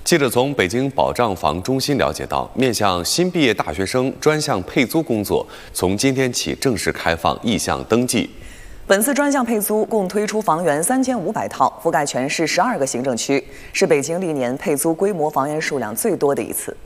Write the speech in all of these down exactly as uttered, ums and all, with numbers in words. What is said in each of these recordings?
记者从北京保障房中心了解到，面向新毕业大学生专项配租工作，从今天起正式开放意向登记。 本次专项配租共推出房源三千五百套，覆盖全市十二个行政区，是北京历年配租规模房源数量最多的一次。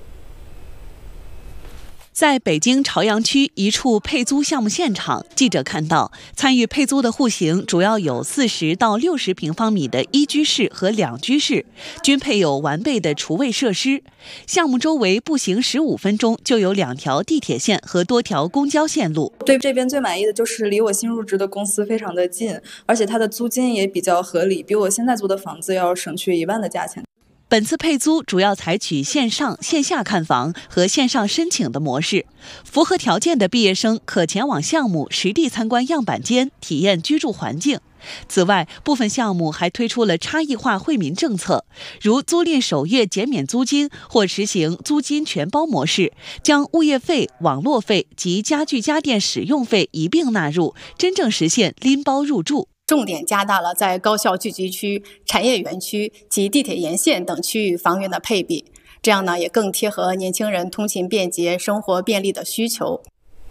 在北京朝阳区一处配租项目现场，记者看到，参与配租的户型主要有四十到六十平方米的一居室和两居室，均配有完备的厨卫设施。项目周围步行十五分钟就有两条地铁线和多条公交线路。 对这边最满意的就是离我新入职的公司非常的近，而且它的租金也比较合理，比我现在租的房子要省去一万的价钱。 本次配租主要采取线上、线下看房和线上申请的模式，符合条件的毕业生可前往项目实地参观样板间，体验居住环境。此外，部分项目还推出了差异化惠民政策，如租赁首月减免租金或实行租金全包模式，将物业费、网络费及家具家电使用费一并纳入，真正实现拎包入住。 重点加大了在高校聚集区、产业园区及地铁沿线等区域房源的配比，这样呢也更贴合年轻人通勤便捷、生活便利的需求。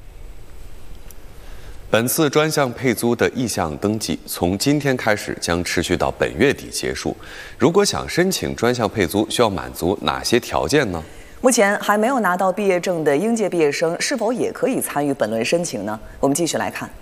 本次专项配租的意向登记从今天开始将持续到本月底结束。如果想申请专项配租，需要满足哪些条件呢？ 目前还没有拿到毕业证的应届毕业生是否也可以参与本轮申请呢？我们继续来看。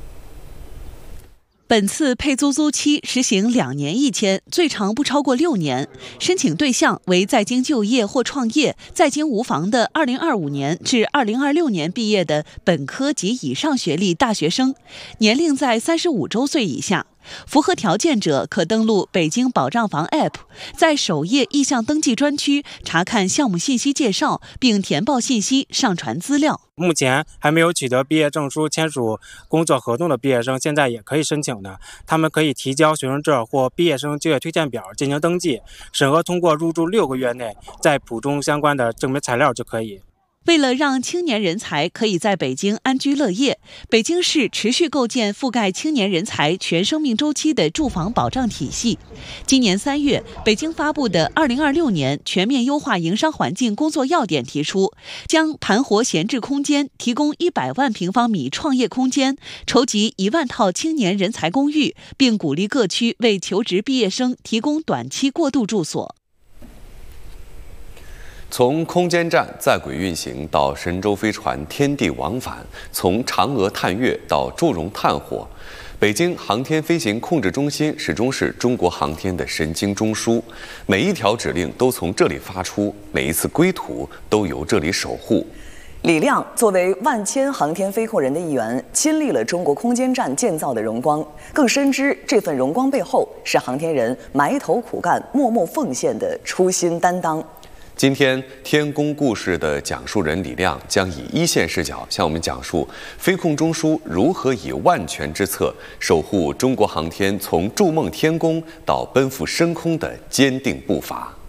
本次配租租期实行两年一签，最长不超过六年。申请对象为在京就业或创业、在京无房的二零二五年至二零二六年毕业的本科及以上学历大学生，年龄在三十五周岁以下。 符合条件者可登录北京保障房 A P P， 在首页意向登记专区查看项目信息介绍，并填报信息、上传资料。 目前还没有取得毕业证书、签署工作合同的毕业生，现在也可以申请的。他们可以提交学生证或毕业生就业推荐表进行登记，审核通过入住六个月内，再补充相关的证明材料就可以。 为了让青年人才可以在北京安居乐业，北京市持续构建覆盖青年人才全生命周期的住房保障体系。今年三月，北京发布的《二零二六年全面优化营商环境工作要点》提出，将盘活闲置空间，提供一百万平方米创业空间，筹集一万套青年人才公寓，并鼓励各区为求职毕业生提供短期过渡住所。 从空间站在轨运行到神舟飞船天地往返，从嫦娥探月到祝融探火，北京航天飞行控制中心始终是中国航天的神经中枢，每一条指令都从这里发出，每一次归途都由这里守护。 李亮作为万千航天飞控人的一员，亲历了中国空间站建造的荣光，更深知这份荣光背后是航天人埋头苦干、默默奉献的初心担当。 今天，天宫故事的讲述人李亮将以一线视角向我们讲述飞控中枢如何以万全之策守护中国航天从筑梦天宫到奔赴深空的坚定步伐。